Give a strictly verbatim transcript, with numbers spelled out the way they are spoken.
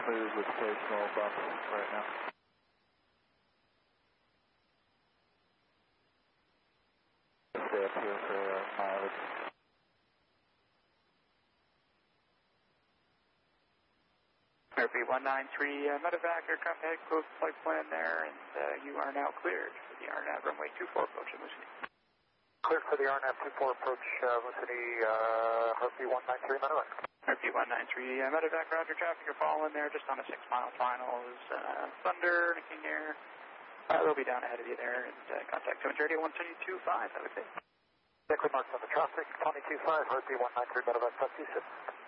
clears with occasional bump right now. Stay up here for uh, mileage. R P one nine three, uh, medevac, aircraft head close to flight plan there, and uh, you are now cleared for the R N A V runway two four approach in Lucity. Cleared for the R N A V two four approach, uh, Lucity, uh, R P one nine three, medevac. R P one nine three, uh, medevac, roger, traffic are following there, just on a six mile finals, uh, Thunder, King Air. Uh, they'll be down ahead of you there, and uh, contact seven thirty one two two five, have a good day. Liquid marks on the traffic, twenty two five, R P one nine three, medevac, talk to you soon.